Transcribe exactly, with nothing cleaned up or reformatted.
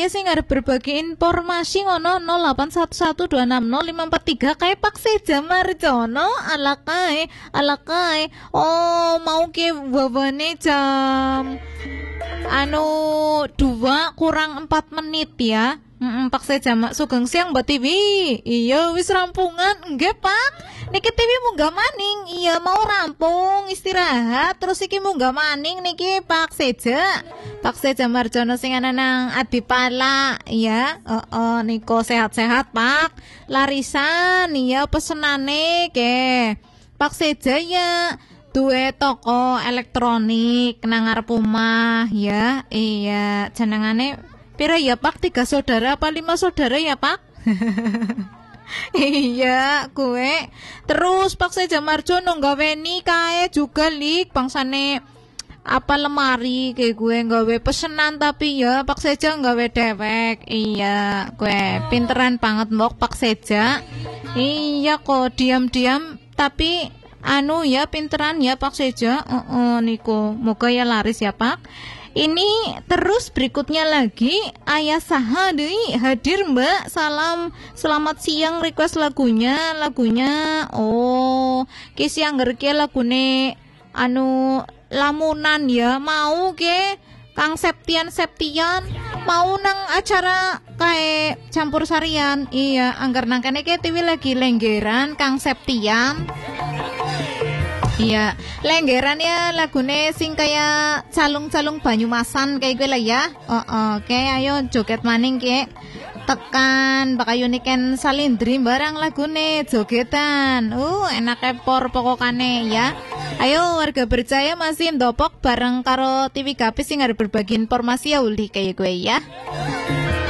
saya sih ngarep berbagi informasi ngono nol delapan satu satu dua enam nol lima empat tiga kayak Pak Seja Marjono ala kae ala kae oh mau ke wawane jam anu dua kurang empat menit ya. Mm, Pak Seja mak sugeng siang Mbak Tiwi. Iya wis rampungan nggih Pak. Niki Tiwi munggah maning. Iya mau rampung istirahat terus iki munggah maning niki Pak Seja. Pak Seja Marjono sing ana nang Adipala ya. Heeh oh, oh, niko sehat-sehat Pak. Larisan iya pesenane ke. Pak Seja ya duwe toko elektronik nang ngarep omah ya. Iya jenengane pira ya Pak, tiga saudara apa lima saudara ya Pak? Iya, gue terus Pak Seja Marjono nggaweni kae juga lik bangsane apa lemari kayak gue nggawe pesenan tapi ya Pak Seja nggawe dewek. Iya, gue pinteran banget mbok Pak Seja. Iya kok diam-diam tapi anu ya pinteran ya Pak Seja. Heeh uh, uh, niku, moga ya laris ya Pak. Ini terus berikutnya lagi Ayah Saha deui hadir Mbak. Salam selamat siang, request lagunya lagunya oh ki siang ngerke lagune anu lamunan ya mau ke Kang Septian Septian mau nang acara kae campur sarian. Iya anggar nang kene ke T V lagi lenggeran Kang Septian. Iya, lenggeran ya lagune sing kaya calung-calung Banyumasan kayak gue lah ya. Oh, oke, okay, ayo joget maning ke. Tekan bakal uniken salindri barang lagune jogetan. Uh, enak por pokokane ya. Ayo warga berjaya masih ndopok bareng karo T V Gapis sing arep berbagi informasi ya uli kayak gue ya.